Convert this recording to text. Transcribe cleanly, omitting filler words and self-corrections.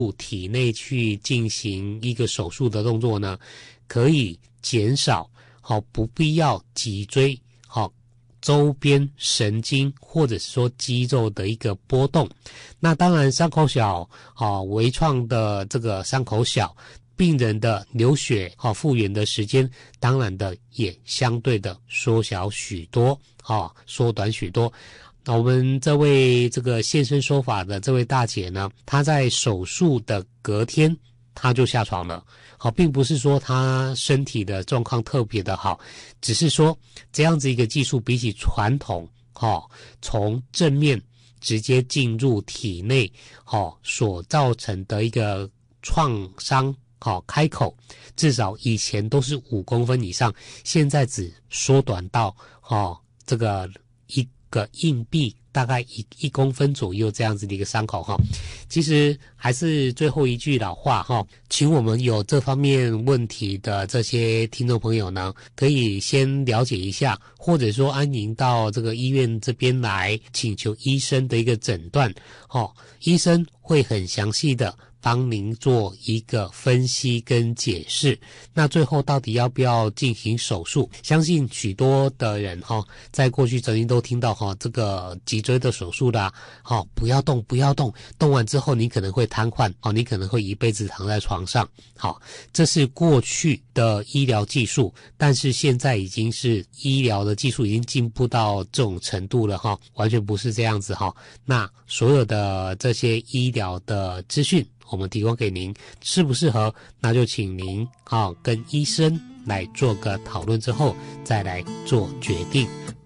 体内去进行一个手术的动作呢，可以减少不必要脊椎周边神经或者是说肌肉的一个波动。那当然伤口小微创的这个伤口小，病人的流血复原的时间当然的也相对的缩小许多缩短许多。那我们这位这个现身说法的这位大姐呢，她在手术的隔天她就下床了。并不是说她身体的状况特别的好，只是说这样子一个技术比起传统从正面直接进入体内所造成的一个创伤开口，至少以前都是5公分以上，现在只缩短到这个一个硬币大概一公分左右这样子的一个伤口其实还是最后一句老话请我们有这方面问题的这些听众朋友呢，可以先了解一下，或者说安宁到这个医院这边来请求医生的一个诊断医生会很详细的帮您做一个分析跟解释。那最后到底要不要进行手术，相信许多的人在过去曾经都听到这个脊椎的手术啦不要动不要动，动完之后你可能会瘫痪你可能会一辈子躺在床上这是过去的医疗技术，但是现在已经是医疗的技术已经进步到这种程度了完全不是这样子那所有的这些医疗的资讯我们提供给您，适不适合那就请您跟医生来做个讨论之后再来做决定。